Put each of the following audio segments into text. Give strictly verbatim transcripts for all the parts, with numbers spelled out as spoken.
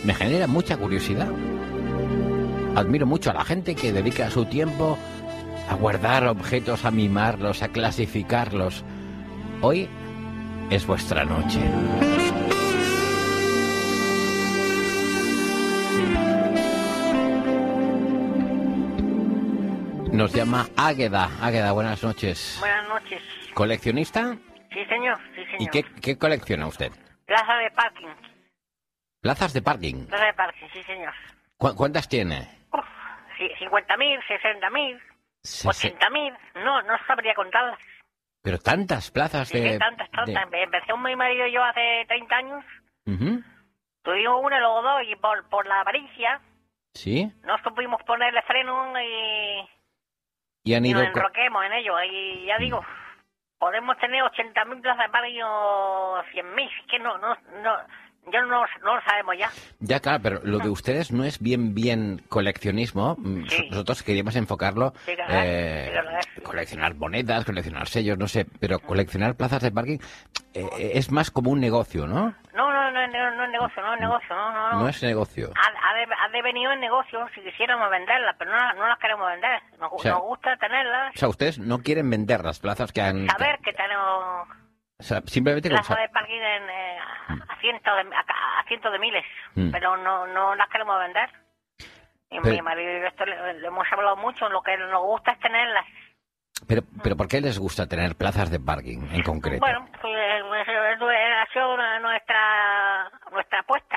me genera mucha curiosidad. Admiro mucho a la gente que dedica su tiempo a guardar objetos, a mimarlos, a clasificarlos. Hoy es vuestra noche. Nos llama Águeda. Águeda, buenas noches. Buenas noches. ¿Coleccionista? Sí, señor. Sí, señor. ¿Y qué, qué colecciona usted? Plaza de parking. ¿Plazas de parking? Plaza de parking, sí, señor. ¿Cu- ¿Cuántas tiene? Uf, cincuenta mil, sesenta mil, ochenta mil. No, no sabría contarlas. Pero tantas plazas Sí, de... sí, tantas, tantas. de- Empecé con mi marido y yo hace treinta años. Ujú. Tuvimos una y luego dos y por, por la avaricia ¿Sí? no supimos ponerle freno y, Y han y ido... nos co- enroquemos en ello. Y ya digo, podemos tener ochenta mil plazas de parking o cien mil. Que no, no, no, yo no, no lo sabemos ya. Ya, claro, pero lo de ustedes no es bien, bien coleccionismo. Mm, Sí. Nosotros queríamos enfocarlo... Sí, claro, eh, sí, claro. coleccionar monedas, coleccionar sellos, no sé, pero coleccionar plazas de parking eh, es más como un negocio, ¿no? No, no, no, no, no es negocio, no es negocio, no, no, no. No es negocio. Ha, ha, de, ha devenido en negocio si quisiéramos venderlas, pero no, no las queremos vender. Nos, O sea, nos gusta tenerlas, O sea, ustedes no quieren vender las plazas que han... saber que tenemos O sea, simplemente... con plazas sa- de parking en, eh, a, cientos de, a, a cientos de miles, Mm. pero no, no las queremos vender. Y Pero- mi marido y yo esto le, le hemos hablado mucho, lo que nos gusta es tenerlas. Pero, pero ¿por qué les gusta tener plazas de parking en concreto? Bueno, pues eso ha sido nuestra, nuestra apuesta.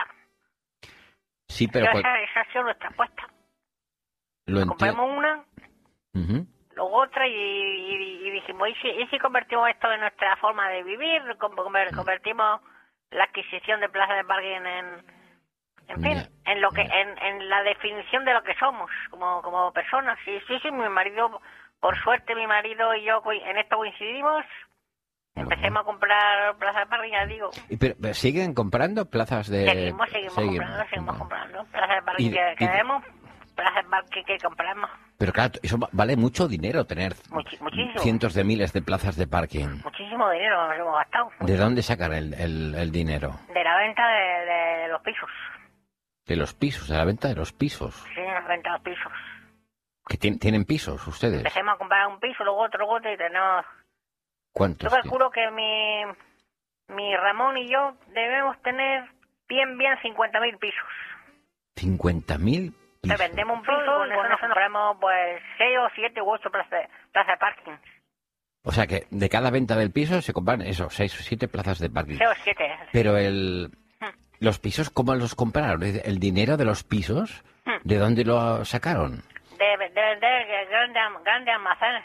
Sí, pero... cu- Esa, esa ha sido nuestra apuesta. Lo entiendo. Compramos una, Ujú. luego otra y, y, y dijimos, ¿y si, ¿y si convertimos esto en nuestra forma de vivir? Com- conver- Convertimos la adquisición de plazas de parking en, en fin, Ya, en lo que, ya. en, en la definición de lo que somos como, como personas. Sí, sí, sí, mi marido, por suerte mi marido y yo coi- en esto coincidimos. Empecemos a comprar plazas de parking, ya digo. Y pero, pero ¿siguen comprando plazas de...? Seguimos, seguimos comprando, seguimos comprando. Plazas de parking Y- que y- queremos, plazas de parking que compramos. Pero claro, eso va- vale mucho dinero tener Muchi- muchísimo. cientos de miles de plazas de parking. Muchísimo dinero nos hemos gastado. ¿De dónde sacan el, el, el dinero? De la venta de, de los pisos. De los pisos, de la venta de los pisos. Sí, la venta de los pisos. ¿Que tien- tienen pisos ustedes? Empecemos a comprar un piso, luego otro, luego otro y tenemos... Yo ¿Cuántos? tienen? calculo que mi, mi Ramón y yo debemos tener bien, bien cincuenta mil pisos. cincuenta mil Te pisos. vendemos un piso y con eso nos compramos pues seis o siete u ocho plazas plaza de parking. O sea que de cada venta del piso se compran eso, seis o siete plazas de parking. seis o siete. Pero el... ¿Los pisos cómo los compraron? Es decir, ¿el dinero de los pisos? ¿De dónde lo sacaron? De, de vender grandes, grandes almacenes.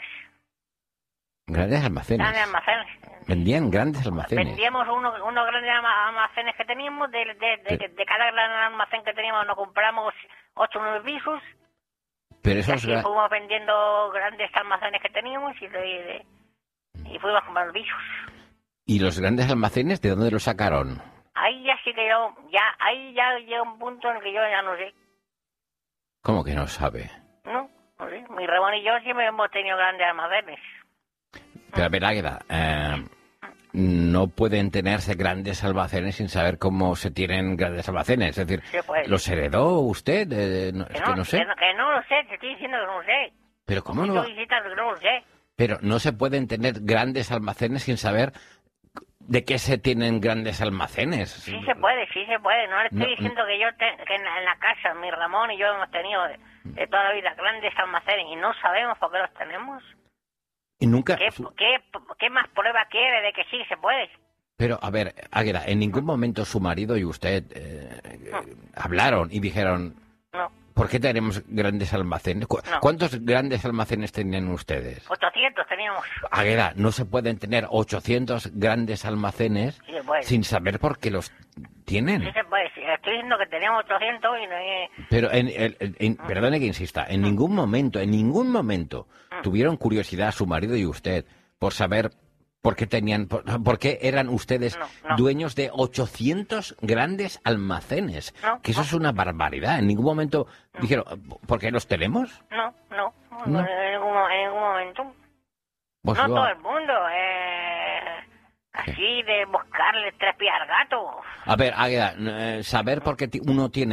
Grandes almacenes. Grandes almacenes. Vendían grandes almacenes. Vendíamos unos, unos grandes alma- almacenes que teníamos, de, de, de, Pero- de cada gran almacén que teníamos nos compramos ocho o nueve pisos, Pero y esos... así gra- fuimos vendiendo grandes almacenes que teníamos y, de, de- y fuimos comprando pisos. ¿Y los grandes almacenes de dónde los sacaron? Ahí ya sí que yo, ya, ahí ya llega un punto en el que yo ya no sé, ¿Cómo que no sabe? ¿no? No sé. Mi Ramón y yo siempre hemos tenido grandes almacenes. Pero a ver, Águeda, eh, no pueden tenerse grandes almacenes sin saber cómo se tienen grandes almacenes. Es decir, Sí, pues. ¿los heredó usted? Eh, no- Que es no, que no sé. Que no, que no lo sé, te estoy diciendo que no lo sé. Pero ¿cómo no? Muchas visitas que no lo sé. Pero no se pueden tener grandes almacenes sin saber de qué se tienen grandes almacenes. Sí se puede, sí se puede. No le estoy No, diciendo que yo te- que en, la, en la casa, mi Ramón y yo hemos tenido de, de toda la vida grandes almacenes y no sabemos por qué los tenemos. Y nunca... ¿Qué, qué, qué más prueba quiere de que sí se puede? Pero, a ver, Águeda, en ningún momento su marido y usted eh, eh, hablaron y dijeron, No, ¿por qué tenemos grandes almacenes? ¿Cu- No. ¿Cuántos grandes almacenes tenían ustedes? ochocientos teníamos. Águeda, no se pueden tener ochocientos grandes almacenes Sí se puede. sin saber por qué los tienen. Sí se puede. Sí, estoy diciendo que teníamos ochocientos y no hay... Pero, en, en- en- en- perdone que insista, en ningún momento, en ningún momento tuvieron curiosidad su marido y usted por saber por qué tenían, por, por qué eran ustedes No, no. dueños de ochocientos grandes almacenes. No, que eso no. es una barbaridad. En ningún momento dijeron, ¿por qué los tenemos? No, no, No. En, ningún, en ningún momento. Pues no yo- todo el mundo. Eh, así de buscarle tres pies al gato. A ver, Águeda, eh, saber por qué ti- uno tiene